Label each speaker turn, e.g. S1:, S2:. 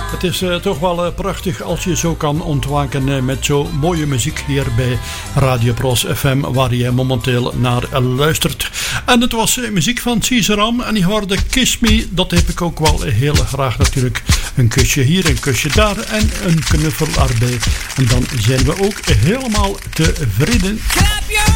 S1: Het is toch wel prachtig als je zo kan ontwaken met zo mooie muziek hier bij Radio Pros FM, waar je momenteel naar luistert. En het was muziek van Caesaram en die hoorde Kiss Me. Dat heb ik ook wel heel graag natuurlijk. Een kusje hier, een kusje daar en een knuffel erbij. En dan zijn we ook helemaal tevreden.